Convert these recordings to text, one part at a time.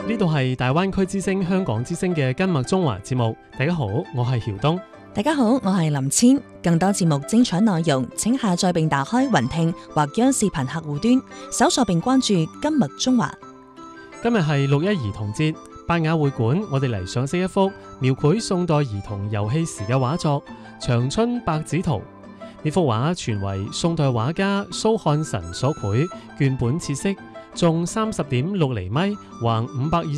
呢度係大灣區之聲香港之聲嘅今麥中華節目。大家好，我係曉東。 大家好，我係林千。更多節目精彩內容，請下載並打開雲聽或央視頻客戶端，搜索並關注今麥中華。 今日係6·1兒童節，拜雅會館我哋嚟賞識一幅描繪宋代兒童遊戲時嘅畫作《長春百子圖》。呢幅畫全為宋代畫家蘇漢臣所繪，絹本切色，重30.6厘米，橫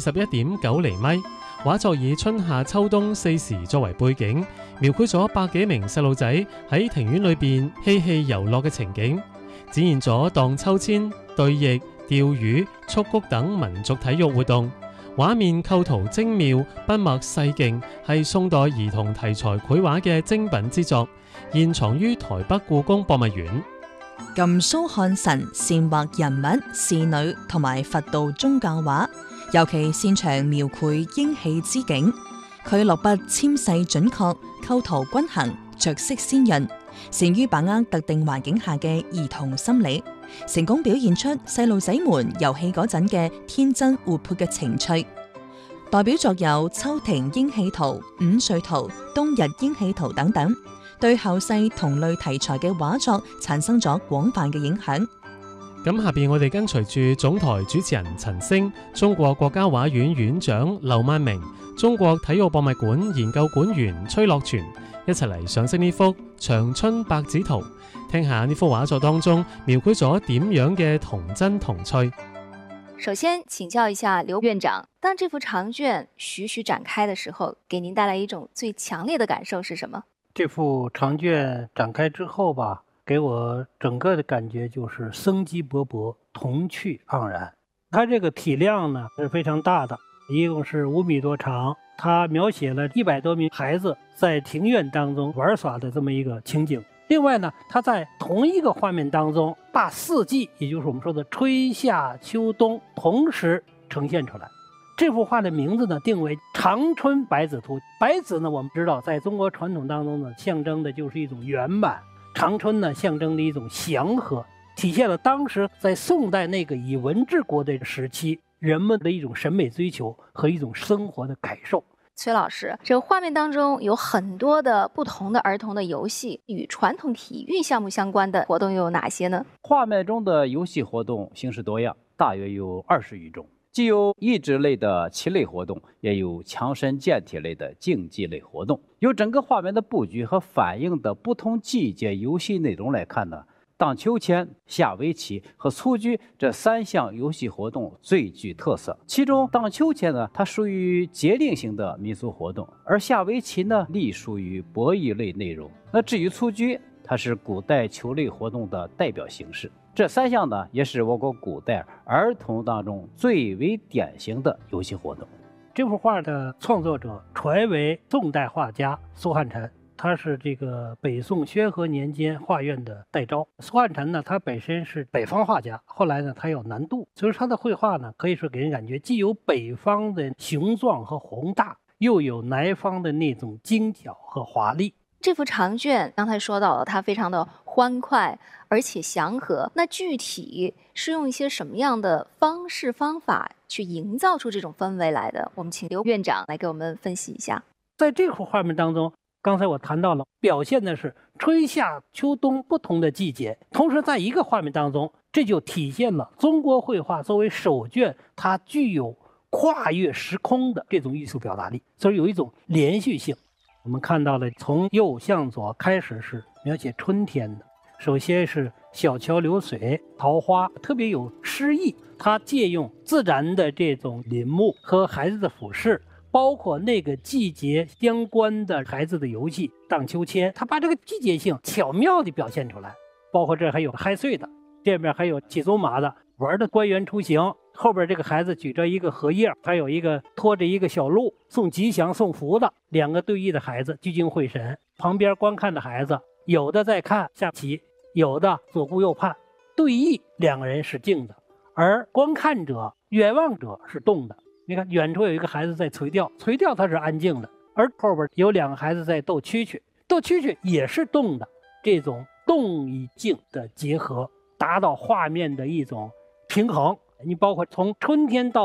521.9厘米。畫作以春夏秋冬4時作為背景，描繪咗百幾名細路仔喺庭院裏邊嬉戲遊樂嘅情景，展現咗盪秋千、對弈、釣魚、蹴鞠等民族體育活動。畫面構圖精妙，筆墨細勁，係宋代兒童題材繪畫嘅精品之作，現藏於台北故宮博物院。 咁蘇漢臣擅畫人物、仕女同埋佛道宗教畫，尤其擅長描繪英氣之景。佢落筆纖細準確，構圖均衡，着色鮮潤，善於把握特定環境下嘅兒童心理，成功表現出細路仔們遊戲嗰陣嘅天真活潑嘅情趣。代表作有《秋庭英氣圖》、《午睡圖》、《冬日英氣圖》等等，對後世同類題材嘅畫作產生咗廣泛嘅影響。 咁下邊我哋跟隨住總台主持人陳星、中國國家畫院院長劉萬明、中國體育博物館研究館員崔樂全一齊嚟賞識呢幅《長春百子圖》，聽下呢幅畫作當中描繪咗點樣嘅童真童趣。 首先請教一下劉院長，當這幅長卷徐徐展開的時候，給您帶來一種最強烈的感受是什麼？ 這幅長卷展開之後吧，給我整個的感覺就是生機勃勃，童趣盎然。它這個體量呢是非常大的，一共是5米多長，它描寫了100多名孩子在庭院當中玩耍的這麼一個情景。另外呢，它在同一個畫面當中把四季，也就是我們說的春夏秋冬同時呈現出來。這幅畫的名字呢定為長春百子圖。百子呢我們知道在中國傳統當中呢象徵的就是一種圓滿，長春呢象徵的一種祥和，體現了當時在宋代那個以文治國的時期人們的一種審美追求和一種生活的感受。 崔老師，這個畫面當中有很多的不同的兒童的遊戲，與傳統體育項目相關的活動又有哪些呢？ 畫面中的遊戲活動形式多樣，大約有20餘種，既有益智類的棋類活動，也有強身健體類的競技類活動。由整個畫面的佈局和反映的不同季節遊戲內容來看呢，盪秋千、下圍棋和蹴鞠這3項遊戲活動最具特色。其中盪秋千呢，它屬於節令型的民俗活動，而下圍棋呢，隸屬於博弈類內容。那至於蹴鞠，它是古代球類活動的代表形式。這3項呢，也是我國古代兒童當中最為典型的遊戲活動。 這幅畫的創作者傳為宋代畫家蘇漢臣。他是這個北宋宣和年間畫院的代招。蘇漢臣呢，他本身是北方畫家，後來呢，他有南渡，所以他的繪畫呢，可以說給人感覺既有北方的雄壯和宏大，又有南方的那種精巧和華麗。 這幅長卷剛才說到了，它非常的歡快而且祥和。那具體是用一些什麼樣的方式方法去營造出這種氛圍來的？我們請劉院長來給我們分析一下。 在這幅畫面當中，剛才我談到了，表現的是春夏秋冬不同的季節，同時在一個畫面當中，這就體現了中國繪畫作為手卷，它具有跨越時空的這種藝術表達力，所以有一種連續性。我們看到了從右向左開始是描寫春天的，首先是小橋流水、桃花，特別有詩意，它借用自然的這種林木和孩子的俯視，包括那個季節相關的孩子的遊戲盪秋千，他把這個季節性巧妙地表現出來。包括這還有嗨歲的，這邊還有騎走馬的，玩的官員出行，後邊這個孩子舉着一個荷葉，還有一個拖着一個小鹿送吉祥送福的，兩個對弈的孩子聚精會神，旁邊觀看的孩子有的在看下棋，有的左顧右盼。對弈兩個人是靜的，而觀看者遠望者是動的。你看遠處有一個孩子在垂釣，垂釣他是安靜的，而後邊有兩個孩子在鬥蛐蛐，鬥蛐蛐也是動的。這種動與靜的結合，達到畫面的一種平衡。你包括從春天到